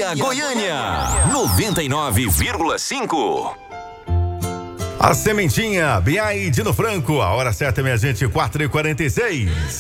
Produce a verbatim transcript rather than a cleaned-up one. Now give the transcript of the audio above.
Bahia, Goiânia, noventa e nove vírgula cinco. A Sementinha, Biai Dino Franco, a hora certa, minha gente, quatro e quarenta e seis.